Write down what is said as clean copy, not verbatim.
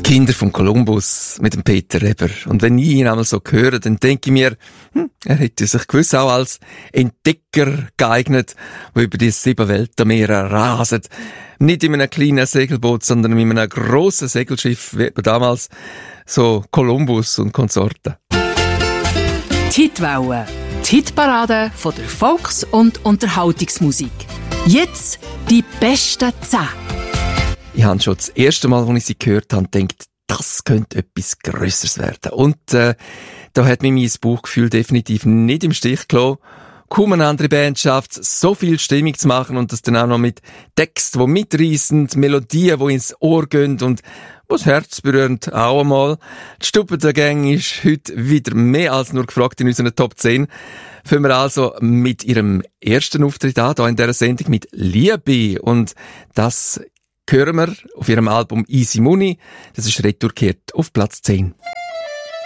Kinder von Kolumbus mit dem Peter Reber. Und wenn ich ihn einmal so höre, dann denke ich mir, er hätte sich gewiss auch als Entdecker geeignet, der über die 7 Weltmeere raset. Nicht in einem kleinen Segelboot, sondern in einem grossen Segelschiff, wie man damals so Kolumbus und Konsorten. Die Hitwelle, die Hitparade von der Volks- und Unterhaltungsmusik. Jetzt die besten 10. Ich habe schon das erste Mal, als ich sie gehört habe, gedacht, das könnte etwas Grösseres werden. Und da hat mich mein Bauchgefühl definitiv nicht im Stich gelassen. Kaum eine andere Band schafft es, so viel Stimmung zu machen und das dann auch noch mit Texten, die mitreissen, Melodien, die ins Ohr gehen und was Herz berührend auch einmal. Die Stube der Gang ist heute wieder mehr als nur gefragt in unseren Top 10. Fangen wir also mit ihrem ersten Auftritt an, hier in dieser Sendung mit Liebe. Und das hören wir auf ihrem Album Easy Money. Das ist retourgekehrt auf Platz 10.